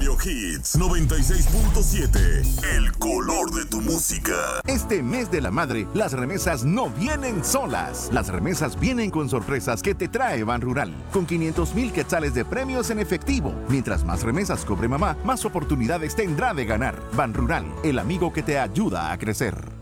Estéreo Hits 96.7. El color de tu música. Este mes de la madre, las remesas no vienen solas. Las remesas vienen con sorpresas que te trae Banrural. Con 500,000 quetzales de premios en efectivo. Mientras más remesas cobre mamá, más oportunidades tendrá de ganar. Banrural, el amigo que te ayuda a crecer.